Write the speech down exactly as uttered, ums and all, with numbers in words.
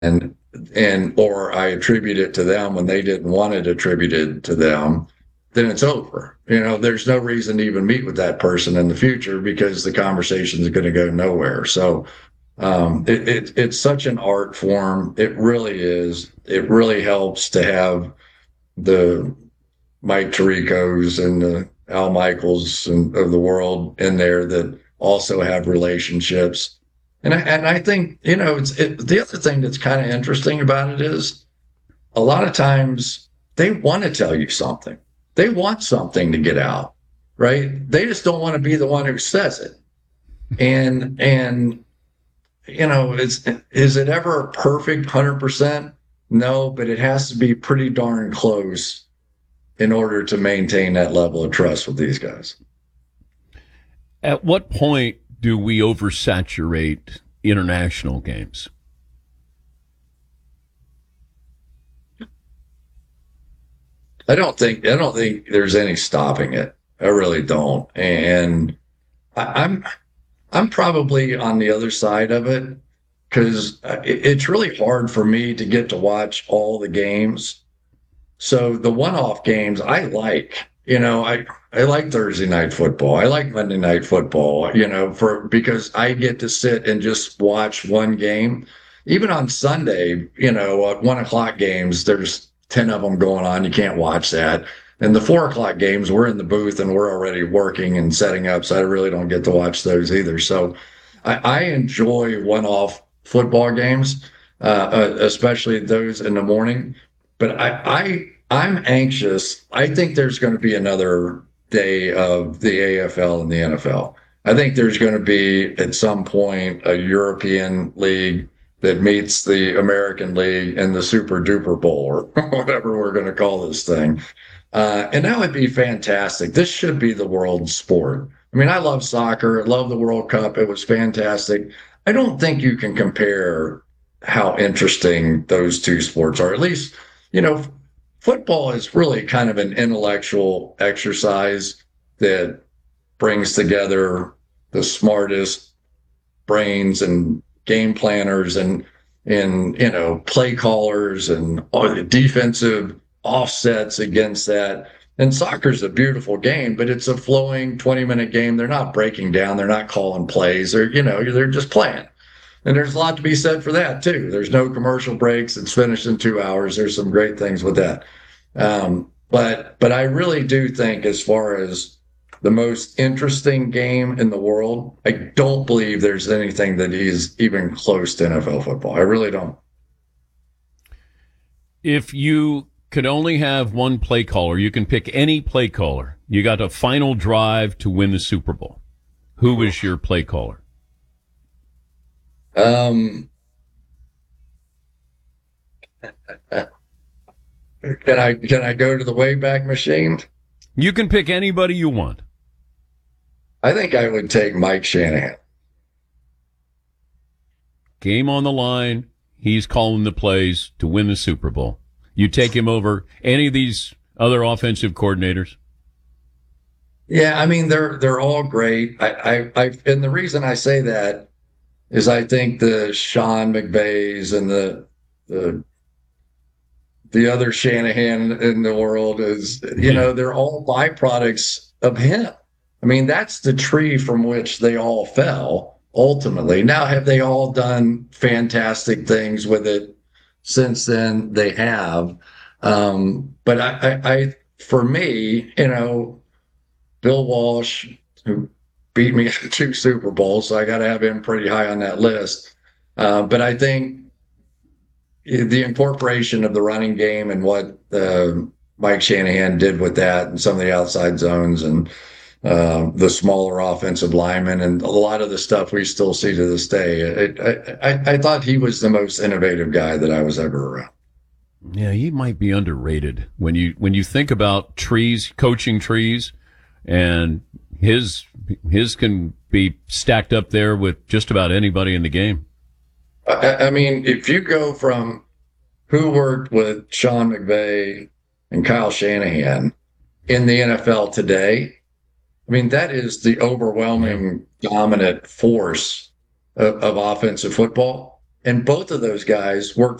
and and or I attribute it to them when they didn't want it attributed to them, then it's over. You know, there's no reason to even meet with that person in the future because the conversation is going to go nowhere. So um, it, it, it's such an art form. It really is. It really helps to have the Mike Tiricos and the Al Michaels and, of the world in there that also have relationships. And I, and I think, you know, it's it, the other thing that's kind of interesting about it is a lot of times they want to tell you something. They want something to get out, right? They just don't want to be the one who says it. And and you know, is is it ever a perfect one hundred percent? No, but it has to be pretty darn close in order to maintain that level of trust with these guys. At what point do we oversaturate international games? I don't think I don't think there's any stopping it. I really don't. And I, I'm I'm probably on the other side of it because it's really hard for me to get to watch all the games. So the one-off games I like, you know, I I like Thursday night football. I like Monday night football, you know, for because I get to sit and just watch one game. Even on Sunday, you know, at one o'clock games, there's ten of them going on. You can't watch that. And the four o'clock games, we're in the booth and we're already working and setting up. So I really don't get to watch those either. So I, I enjoy one-off football games, uh, uh, especially those in the morning. But I, I, I'm anxious. I think there's going to be another day of the A F L and the N F L. I think there's going to be at some point a European league that meets the American League in the Super Duper Bowl or whatever we're going to call this thing. Uh, and that would be fantastic. This should be the world sport. I mean, I love soccer. I love the World Cup. It was fantastic. I don't think you can compare how interesting those two sports are. At least, you know, football is really kind of an intellectual exercise that brings together the smartest brains and game planners and and you know play callers and all the defensive offsets against that. And soccer's a beautiful game, but it's a flowing twenty minute game. They're not breaking down. They're not calling plays. They're, you know, they're just playing. And there's a lot to be said for that too. There's no commercial breaks. It's finished in two hours. There's some great things with that. Um, but, but I really do think as far as the most interesting game in the world, I don't believe there's anything that is even close to N F L football. I really don't. If you could only have one play caller, you can pick any play caller. You got a final drive to win the Super Bowl. Who is your play caller? Um, can I can I go to the Wayback Machine? You can pick anybody you want. I think I would take Mike Shanahan. Game on the line. He's calling the plays to win the Super Bowl. You take him over any of these other offensive coordinators? Yeah, I mean they're they're all great. I, I, I and the reason I say that is I think the Sean McVays and the the the other Shanahan in the world is, you know, they're all byproducts of him. I mean, that's the tree from which they all fell ultimately. Now, have they all done fantastic things with it since then? They have. Um, but I, I, I, for me, you know, Bill Walsh, who beat me to two Super Bowls, so I got to have him pretty high on that list. Uh, but I think the incorporation of the running game and what uh, Mike Shanahan did with that and some of the outside zones and uh, the smaller offensive linemen and a lot of the stuff we still see to this day. It, I, I, I thought he was the most innovative guy that I was ever around. Yeah, he might be underrated when you when you think about trees, coaching trees, and his his can be stacked up there with just about anybody in the game. I, I mean, if you go from who worked with Sean McVay and Kyle Shanahan in the N F L today, I mean, that is the overwhelming dominant force of, of offensive football. And both of those guys work